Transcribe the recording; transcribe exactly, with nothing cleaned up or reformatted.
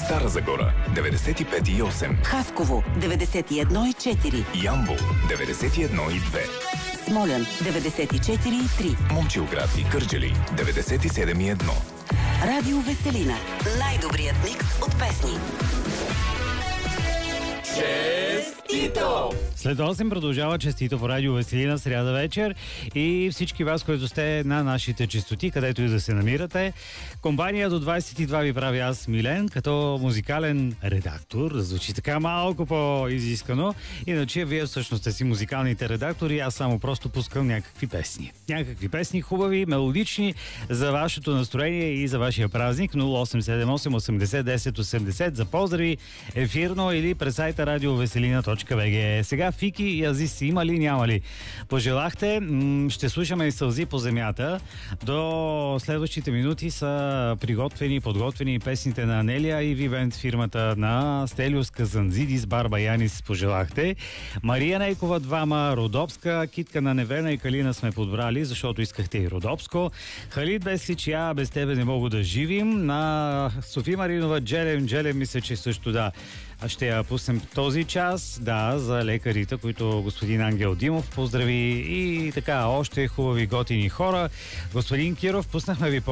Стара Загора деветдесет и пет и осем, Хасково деветдесет и едно и четири, Ямбол деветдесет и едно и две, Смолян деветдесет и четири и три, Момчилград и Кърджали деветдесет и седем и едно. Радио Веселина. Най-добрият микс от песни. Честито! След осем продължава Честито по Радио Веселина сряда вечер и всички вас, които сте на нашите честоти, където и да се намирате. Компания до двайсет и два ви прави аз, Милен, като музикален редактор. Звучи така малко по-изискано. Иначе вие всъщност сте си музикалните редактори, аз само просто пускам някакви песни. Някакви песни, хубави, мелодични за вашето настроение и за вашия празник. нула осем седем осем осемдесет десет осемдесет за поздрави ефирно или през сайта радиовеселина точка бг. Сега Фики и Азис има ли, няма ли? Пожелахте, м- ще слушаме и Сълзи по земята. До следващите минути са приготвени, подготвени песните на Анелия и Вивент, фирмата на Стелиус Казанзидис, Барба Янис пожелахте. Мария Нейкова двама, Родопска, Китка на Невена и Калина сме подбрали, защото искахте и Родопско. Халид без личия, без тебе не мога да живим. На Софи Маринова Джелем, Джелем мисля, че също да. А ще я пуснем този час, да, за лекарите, които господин Ангел Димов поздрави и така, още хубави готини хора. Господин Киров, пуснахме ви по